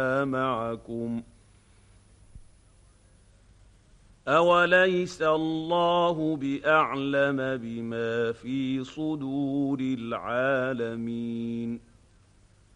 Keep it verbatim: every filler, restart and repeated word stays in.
معكم أوليس الله بأعلم بما في صدور العالمين